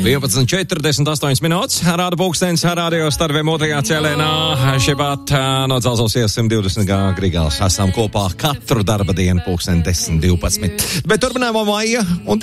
11:48 minūtes. Rāda pulkstenis, radio starpiem otrajā cēlienā. Šebat no Dzelzos 120 Grigāls. Esam kopā katru darba dienu pulksteni 10:12. Bet turpinājumā maija un